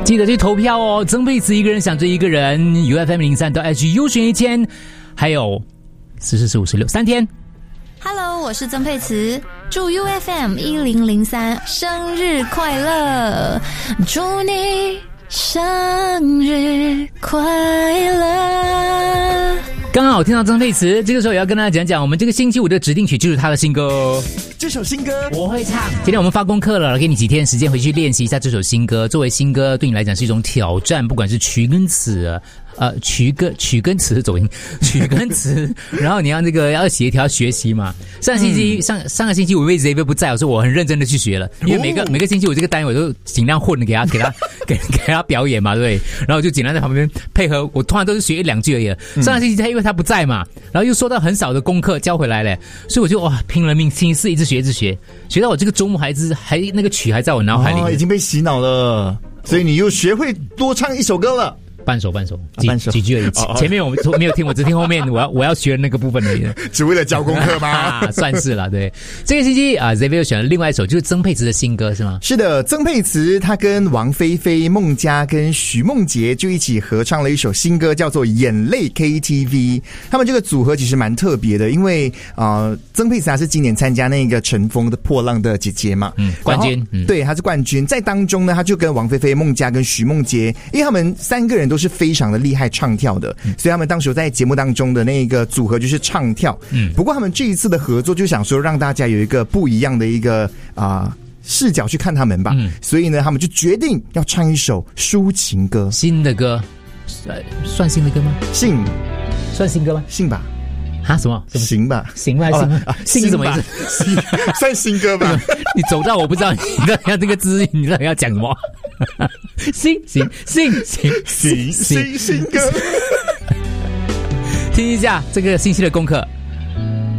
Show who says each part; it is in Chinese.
Speaker 1: 记得去投票哦。曾沛慈一个人想着一个人 ，UFM03 到 SG 优选1000，还有14、15、16 3天。
Speaker 2: Hello， 我是曾沛慈，祝 UFM1003 生日快乐，祝你生日快乐。
Speaker 1: 刚好听到曾沛慈，这个时候也要跟大家讲讲，我们这个星期五的指定曲就是他的新歌哦。
Speaker 3: 这首新歌
Speaker 1: 我会唱。今天我们发功课了，给你几天时间回去练习一下这首新歌。作为新歌，对你来讲是一种挑战，不管是曲跟词，曲跟词走音，曲跟词，然后你要要协调学习嘛。上个星期我因为 Xavier 不在，我说我很认真的去学了，因为每个星期我这个单位我都尽量混给他表演嘛，对。然后我就尽量在旁边配合，我通常都是学1-2句而已。上个星期因为他不在嘛，然后又收到很少的功课交回来了，所以我就拼了命，星期四一直学到我这个周末还那个曲还在我脑海里，
Speaker 3: 已经被洗脑了，所以你又学会多唱一首歌了。
Speaker 1: 半首几句而已。前面我没有听，我只听后面我要学的那个部分而已。
Speaker 3: 只为了交功课吗？
Speaker 1: 算是了，对。这个星期Xavier 选了另外一首，就是曾沛慈的新歌，是吗？
Speaker 3: 是的，曾沛慈她跟王菲菲、孟佳跟许梦洁就一起合唱了一首新歌，叫做《眼泪 KTV》。他们这个组合其实蛮特别的，因为曾沛慈她是今年参加那个乘风的破浪的姐姐嘛，
Speaker 1: 冠军。
Speaker 3: 对，她是冠军。在当中呢，她就跟王菲菲、孟佳跟许梦洁，因为他们3个人都是非常的厉害唱跳的，所以他们当时在节目当中的那个组合就是唱跳。不过他们这一次的合作就想说让大家有一个不一样的一个视角去看他们吧。所以呢，他们就决定要唱一首抒情歌，
Speaker 1: 新的歌，算新的歌吗？算新歌吗？
Speaker 3: 信吧。
Speaker 1: 什么
Speaker 3: 行吧？
Speaker 1: 行吧？行什么意思？
Speaker 3: 算新歌吧？
Speaker 1: 你走到我不知道你要这个字，你到底要讲什么？新歌，
Speaker 3: 听
Speaker 1: 听一下这个星期的功课。